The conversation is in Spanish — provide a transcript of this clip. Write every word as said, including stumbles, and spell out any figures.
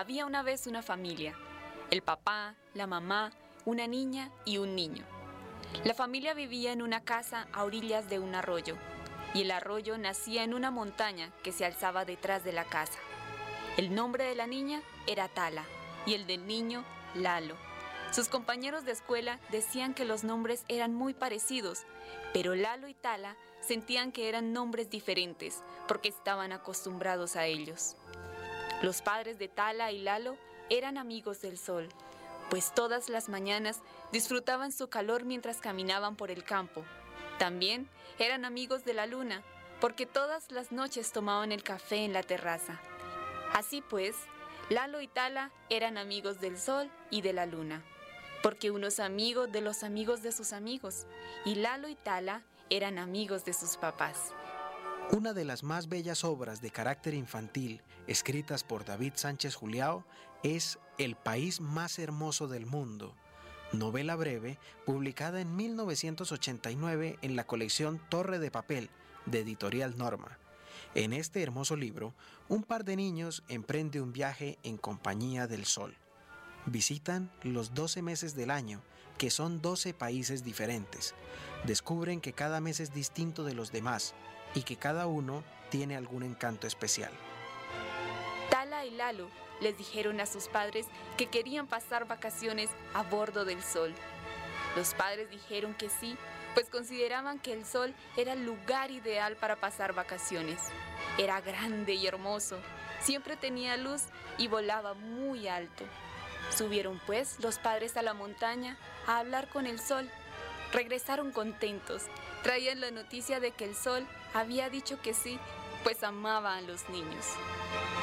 Había una vez una familia, el papá, la mamá, una niña y un niño. La familia vivía en una casa a orillas de un arroyo, y el arroyo nacía en una montaña que se alzaba detrás de la casa. El nombre de la niña era Tala y el del niño, Lalo. Sus compañeros de escuela decían que los nombres eran muy parecidos, pero Lalo y Tala sentían que eran nombres diferentes porque estaban acostumbrados a ellos. Los padres de Tala y Lalo eran amigos del sol, pues todas las mañanas disfrutaban su calor mientras caminaban por el campo. También eran amigos de la luna, porque todas las noches tomaban el café en la terraza. Así pues, Lalo y Tala eran amigos del sol y de la luna, porque uno es amigo de los amigos de sus amigos, y Lalo y Tala eran amigos de sus papás. Una de las más bellas obras de carácter infantil escritas por David Sánchez Juliao es El país más hermoso del mundo, novela breve publicada en mil novecientos ochenta y nueve en la colección Torre de Papel de Editorial Norma. En este hermoso libro, un par de niños emprende un viaje en compañía del sol. Visitan los doce meses del año, que son doce países diferentes. Descubren que cada mes es distinto de los demás y que cada uno tiene algún encanto especial. Tala y Lalo les dijeron a sus padres que querían pasar vacaciones a bordo del sol. Los padres dijeron que sí, pues consideraban que el sol era el lugar ideal para pasar vacaciones. Era grande y hermoso, siempre tenía luz y volaba muy alto. Subieron pues los padres a la montaña a hablar con el sol. Regresaron contentos, traían la noticia de que el sol había dicho que sí, pues amaba a los niños.